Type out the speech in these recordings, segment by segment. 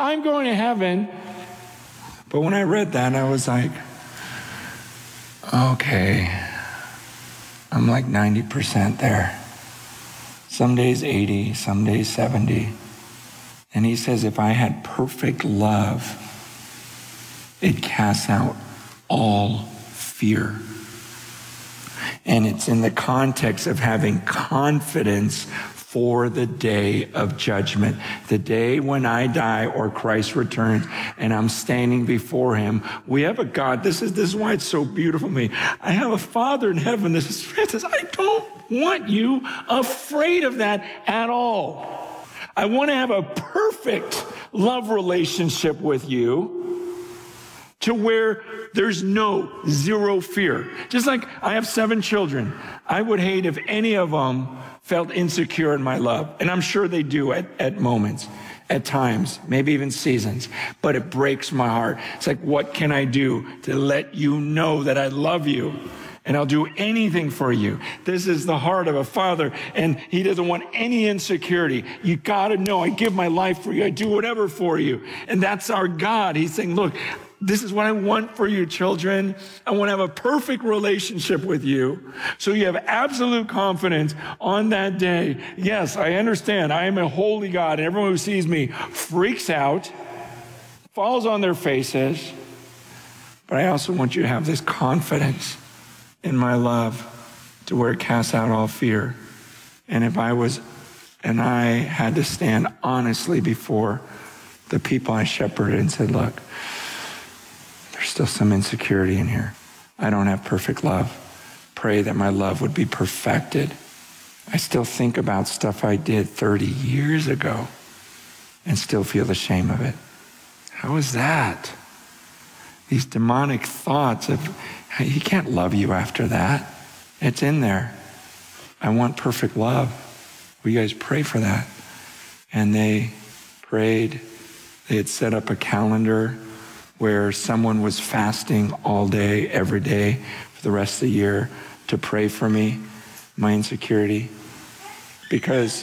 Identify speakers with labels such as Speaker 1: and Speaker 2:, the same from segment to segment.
Speaker 1: I'm going to heaven. But when I read that, I was like, okay, I'm like 90% there. Some days 80, some days 70. And he says, if I had perfect love, it casts out all fear. And it's in the context of having confidence for the day of judgment. The day when I die or Christ returns and I'm standing before him. We have a God. This is why it's so beautiful to me. I have a Father in heaven. This is Francis. I don't want you afraid of that at all. I want to have a perfect love relationship with you to where there's zero fear. Just like I have 7 children. I would hate if any of them felt insecure in my love. And I'm sure they do at moments, at times, maybe even seasons. But it breaks my heart. It's like, what can I do to let you know that I love you? And I'll do anything for you. This is the heart of a father, and he doesn't want any insecurity. You got to know, I give my life for you. I do whatever for you. And that's our God. He's saying, look, this is what I want for you, children. I want to have a perfect relationship with you. So you have absolute confidence on that day. Yes, I understand. I am a holy God, and everyone who sees me freaks out, falls on their faces. But I also want you to have this confidence in my love to where it casts out all fear. And if I had to stand honestly before the people I shepherded and said, look, there's still some insecurity in here. I don't have perfect love. Pray that my love would be perfected. I still think about stuff I did 30 years ago and still feel the shame of it. How is that? These demonic thoughts of, he can't love you after that. It's in there. I want perfect love. Will you guys pray for that? And they prayed. They had set up a calendar where someone was fasting all day, every day, for the rest of the year to pray for me, my insecurity. Because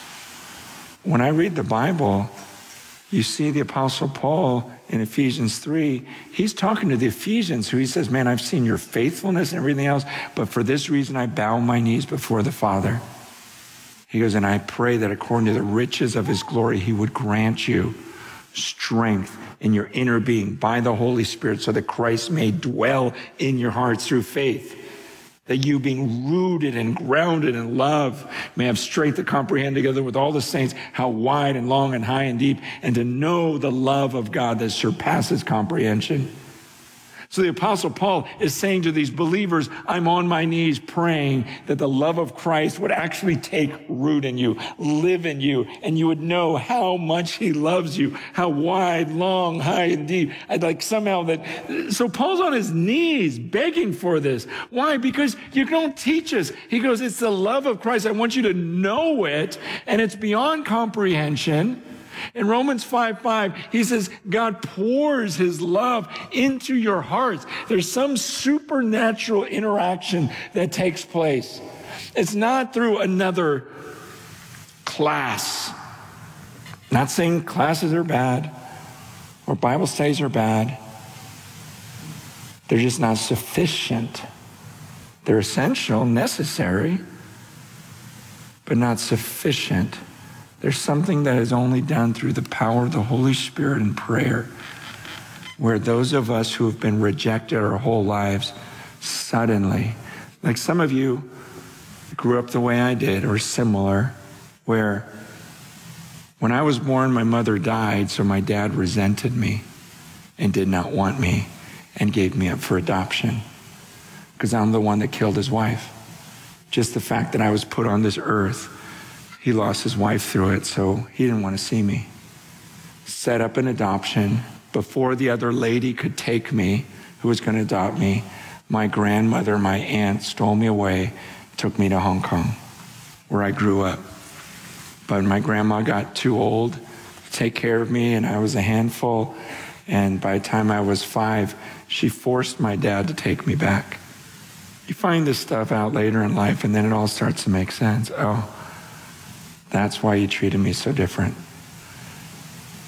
Speaker 1: when I read the Bible, you see the Apostle Paul in Ephesians 3, he's talking to the Ephesians who he says, man, I've seen your faithfulness and everything else, but for this reason I bow my knees before the Father. He goes, and I pray that according to the riches of his glory, he would grant you strength in your inner being by the Holy Spirit so that Christ may dwell in your hearts through faith. That you being rooted and grounded in love may have strength to comprehend together with all the saints how wide and long and high and deep, and to know the love of God that surpasses comprehension. So the Apostle Paul is saying to these believers, I'm on my knees praying that the love of Christ would actually take root in you, live in you, and you would know how much he loves you, how wide, long, high, and deep. I'd like somehow that, so Paul's on his knees begging for this. Why? Because you don't teach us. He goes, it's the love of Christ. I want you to know it, and it's beyond comprehension. In Romans 5:5, he says, God pours his love into your hearts. There's some supernatural interaction that takes place. It's not through another class. Not saying classes are bad or Bible studies are bad. They're just not sufficient. They're essential, necessary, but not sufficient. There's something that is only done through the power of the Holy Spirit and prayer, where those of us who have been rejected our whole lives, suddenly, like some of you grew up the way I did or similar, where when I was born, my mother died, so my dad resented me and did not want me and gave me up for adoption because I'm the one that killed his wife. Just the fact that I was put on this earth, he lost his wife through it, so he didn't want to see me. Set up an adoption. Before the other lady could take me, who was going to adopt me, my grandmother, my aunt, stole me away, took me to Hong Kong, where I grew up. But my grandma got too old to take care of me, and I was a handful. And by the time I was 5, she forced my dad to take me back. You find this stuff out later in life, and then it all starts to make sense. Oh, that's why you treated me so different.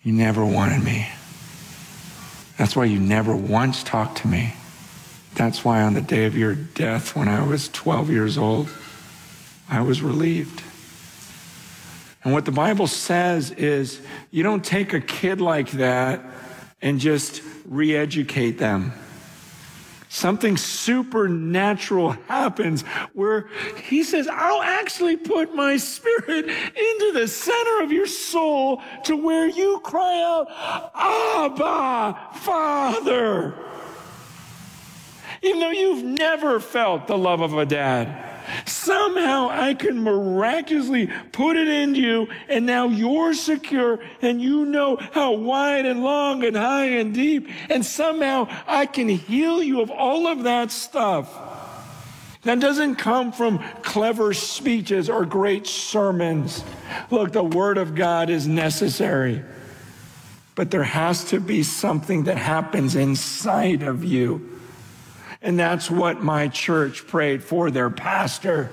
Speaker 1: You never wanted me. That's why you never once talked to me. That's why on the day of your death, when I was 12 years old, I was relieved. And what the Bible says is you don't take a kid like that and just re-educate them. Something supernatural happens where he says, I'll actually put my spirit into the center of your soul to where you cry out, Abba, Father. Even though you've never felt the love of a dad, somehow I can miraculously put it into you, and now you're secure, and you know how wide and long and high and deep, and somehow I can heal you of all of that stuff. That doesn't come from clever speeches or great sermons. Look, the Word of God is necessary, but there has to be something that happens inside of you. And that's what my church prayed for their pastor.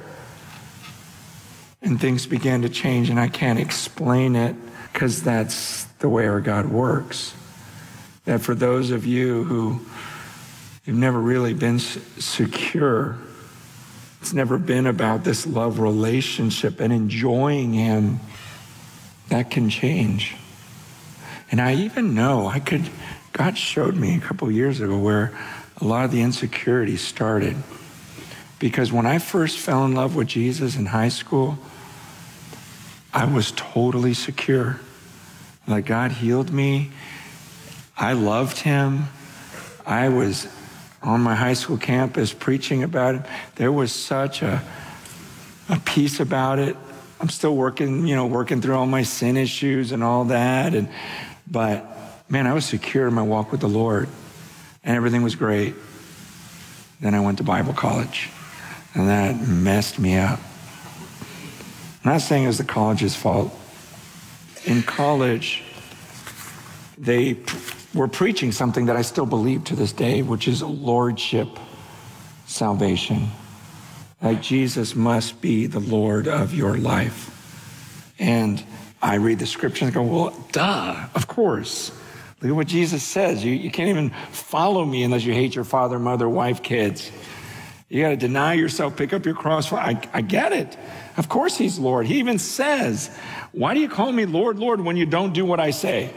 Speaker 1: And things began to change, and I can't explain it because that's the way our God works. That for those of you who have never really been secure, it's never been about this love relationship and enjoying Him, that can change. And I even know God showed me a couple years ago where a lot of the insecurity started. Because when I first fell in love with Jesus in high school, I was totally secure. Like God healed me. I loved Him. I was on my high school campus preaching about Him. There was such a peace about it. I'm still working through all my sin issues and all that. But man, I was secure in my walk with the Lord. And everything was great. Then I went to Bible college, and that messed me up. I'm not saying it was the college's fault. In college, they were preaching something that I still believe to this day, which is lordship salvation. Like Jesus must be the Lord of your life. And I read the scriptures and go, well, duh, of course. Look at what Jesus says. You can't even follow me unless you hate your father, mother, wife, kids. You got to deny yourself, pick up your cross. I get it. Of course He's Lord. He even says, why do you call me Lord, Lord, when you don't do what I say?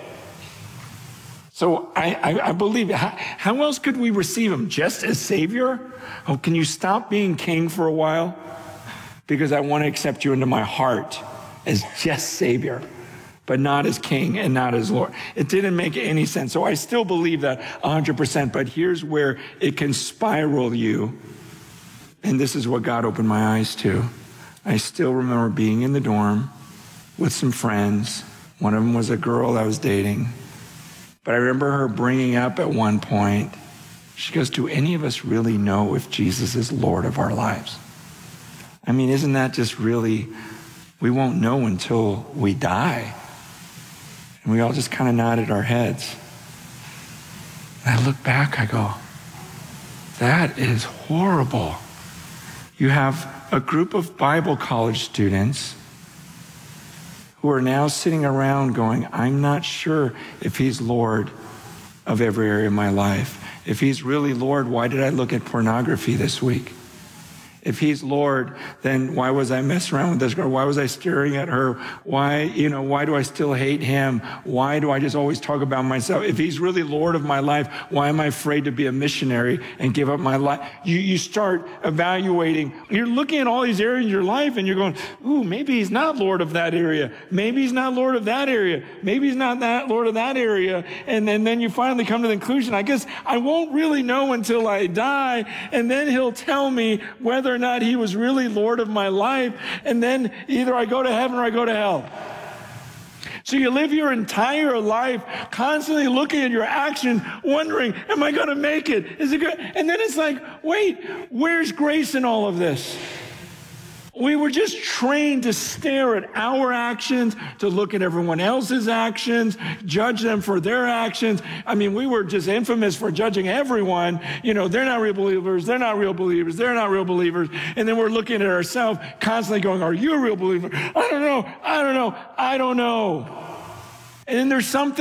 Speaker 1: So I believe, how else could we receive Him? Just as Savior? Oh, can you stop being King for a while? Because I want to accept you into my heart as just Savior, but not as King and not as Lord. It didn't make any sense. So I still believe that 100%, but here's where it can spiral you. And this is what God opened my eyes to. I still remember being in the dorm with some friends. One of them was a girl I was dating. But I remember her bringing up at one point, she goes, do any of us really know if Jesus is Lord of our lives? I mean, isn't that just really, we won't know until we die. And we all just kind of nodded our heads. And I look back, I go, that is horrible. You have a group of Bible college students who are now sitting around going, I'm not sure if He's Lord of every area of my life. If He's really Lord, why did I look at pornography this week? If He's Lord, then why was I messing around with this girl? Why was I staring at her? Why do I still hate Him? Why do I just always talk about myself? If He's really Lord of my life, why am I afraid to be a missionary and give up my life? You start evaluating. You're looking at all these areas in your life and you're going, ooh, maybe He's not Lord of that area. Maybe He's not Lord of that area. Maybe He's not that Lord of that area. And then you finally come to the conclusion, I guess I won't really know until I die. And then He'll tell me whether or not He was really Lord of my life, and then either I go to heaven or I go to hell. So you live your entire life constantly looking at your actions, wondering, am I going to make it? Is it good? And then it's like, wait, where's grace in all of this? We were just trained to stare at our actions, to look at everyone else's actions, judge them for their actions. I mean, we were just infamous for judging everyone. They're not real believers. They're not real believers. They're not real believers. And then we're looking at ourselves constantly going, are you a real believer? I don't know. And then there's something